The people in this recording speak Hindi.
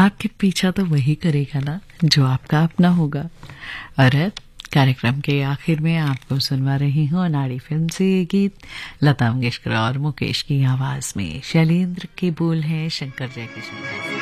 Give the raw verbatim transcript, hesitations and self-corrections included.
आपके पीछा तो वही करेगा ना जो आपका अपना होगा। और अब कार्यक्रम के आखिर में आपको सुनवा रही हूँ अनाड़ी फिल्म से ये गीत लता मंगेशकर और मुकेश की आवाज में। शैलेंद्र के बोल हैं शंकर जयकिशन।